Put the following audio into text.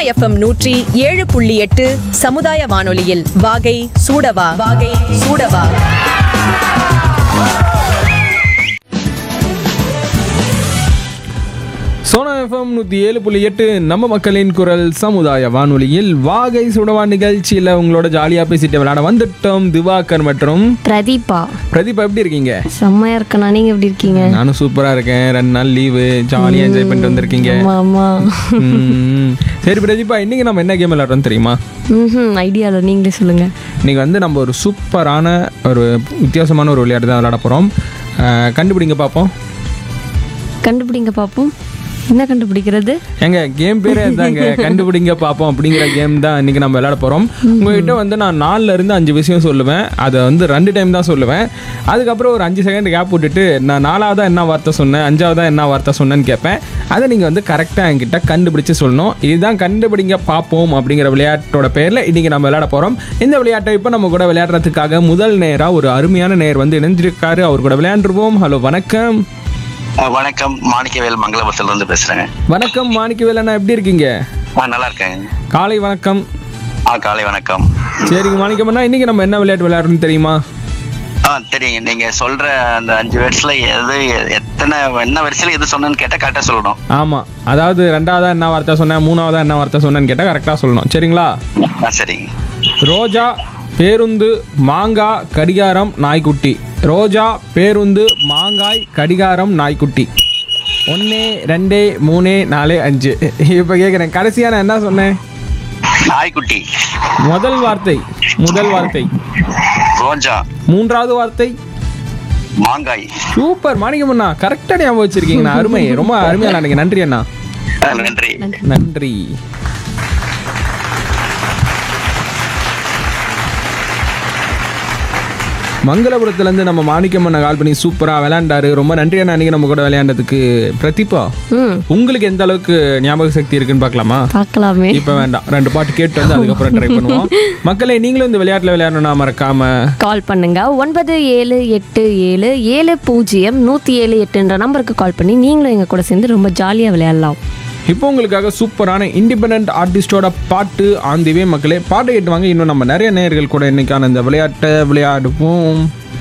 FM 107.8 சமுதாய வானொலியில் வாகை சூடவா. சோனா எஃப்எம் 107.8 நம்ம மக்களின் குரல் சமுதாய வானொலியில் வாகை சுடவா நிகழ்ச்சியில் உங்களோட ஜாலியாக பேசிட்டு விளையாட வந்துட்டோம். திவாகர் மற்றும் பிரதீபா எப்படி இருக்கீங்க? செம்மையா இருக்கேன். நீங்க எப்படி இருக்கீங்க? நானும் சூப்பராக இருக்கேன். 2 நாள் லீவு, ஜாலியாக என்ஜாய் பண்ணிட்டு வந்திருக்கீங்க. சரி பிரதீபா, இன்னைக்கு நம்ம என்ன கேம் விளையாடுறோம் தெரியுமா? ஐடியா இல்லை, நீங்களே சொல்லுங்க. இன்னைக்கு வந்து நம்ம ஒரு சூப்பரான ஒரு வித்தியாசமான ஒரு விளையாட்டு தான் விளையாட போகிறோம். கண்டுபிடிங்க பார்ப்போம். என்ன கண்டுபிடிக்கிறது? எங்க கேம் பேரே தாங்க கண்டுபிடிங்க பார்ப்போம் அப்படிங்கிற கேம் தான் இன்னைக்கு நம்ம விளையாட போகிறோம். உங்ககிட்ட வந்து நான் 4 5 விஷயம் சொல்லுவேன். அதை வந்து 2 டைம் தான் சொல்லுவேன். அதுக்கப்புறம் ஒரு 5 செகண்ட் கேப் விட்டுட்டு நான் 4ஆவதா என்ன வார்த்தை சொன்னேன், 5ஆவதா என்ன வார்த்தை சொன்னேன்னு கேட்பேன். அதை நீங்கள் வந்து கரெக்டாக என்கிட்ட கண்டுபிடிச்சு சொல்லணும். இதுதான் கண்டுபிடிங்க பார்ப்போம் அப்படிங்கிற விளையாட்டோட பேரில் இன்றைக்கி நம்ம விளையாட போகிறோம். இந்த விளையாட்டை இப்போ நம்ம கூட விளையாடுறதுக்காக முதல் நேராக ஒரு அருமையான நேர் வந்து இணைஞ்சிருக்காரு. அவர் கூட விளையாண்டுருவோம். ஹலோ, வணக்கம். வணக்கம், மாணிக்கவேல் மங்களபுரத்துல இருந்து பேசுறேங்க. வணக்கம் மாணிக்கவேல் அண்ணா, எப்படி இருக்கீங்க? நல்லா இருக்கேன். காலை வணக்கம். காலை வணக்கம். சரிங்க மாணிக்கம் அண்ணா, இன்னைக்கு நம்ம என்ன விளையாட்டு விளையாடுறோம்னு தெரியுமா? தெரியுங்க. நீங்க சொல்ற அந்த 5 வேர்ட்ஸ்ல எது என்ன வரிசையில எது சொன்னேன்னு கேட்டா கரெக்டா சொல்லணும். ஆமா, அதாவது 2ஆவதா என்ன வார்த்தை சொன்னேன், 3ஆவதா என்ன வார்த்தை சொன்னேன்னு கேட்டா கரெக்டா சொல்லணும். சரிங்களா? சரிங்க. ரோஜா, பேருந்து, மாங்காய், கடிகாரம், நாய்க்குட்டி. ரோஜா, பேருந்து, மாங்காய், கடிகாரம், நாய்க்குட்டி. 1 2 3 4 5. இப்ப கேக்குறேன், கடைசியா நான் என்ன சொன்னேன்? நாய்க்குட்டி. முதல் வார்த்தை ரோஜா. 3ஆவது வார்த்தை மாங்காய். சூப்பர் மாணிக்கம் அண்ணா, கரெக்டா ஞாபகம் வச்சிருக்கீங்கண்ணா. அருமை, ரொம்ப அருமையா நினைக்கிறேன். நன்றி அண்ணா. நன்றி. மங்களபுரத்துலேருந்து நம்ம மாணிக்கம் அண்ணா கால் பண்ணி சூப்பராக விளையாண்டாரு. ரொம்ப நன்றி அண்ணா, அன்றைக்கி நம்ம கூட விளையாண்டதுக்கு. பிரதீபா, உங்களுக்கு எந்த அளவுக்கு ஞாபக சக்தி இருக்குன்னு பார்க்கலாமே. இப்போ வேண்டாம், 2 பாட்டு கேட்டு வந்து அதுக்கப்புறம் ட்ரை பண்ணுவோம். மக்களே, நீங்களும் இந்த விளையாட்டில் விளையாடணும்னா மறக்காம கால் பண்ணுங்க. 9787700178 நம்பருக்கு கால் பண்ணி நீங்களும் எங்க கூட சேர்ந்து ரொம்ப ஜாலியாக விளையாடலாம். இப்போ உங்களுக்காக சூப்பரான இண்டிபெண்டன்ட் ஆர்டிஸ்டோட பாட்டு ஆன் தி வே. மக்களே, பாட்டு கேட்டு வாங்க. இன்னும் நம்ம நிறைய நேயர்கள் கூட இன்னைக்கான இந்த விளையாட்டை விளையாடுவோம்.